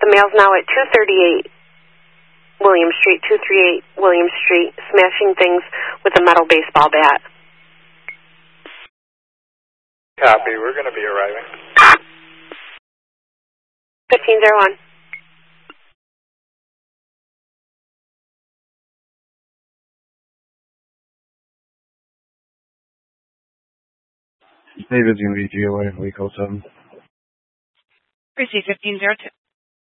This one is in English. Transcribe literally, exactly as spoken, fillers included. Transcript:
The male's now at two thirty-eight William Street, two thirty-eight William Street, smashing things with a metal baseball bat. Copy. We're going to be arriving. fifteen oh one. David's going to be G O A, Lake oh seven. Receive fifteen oh two.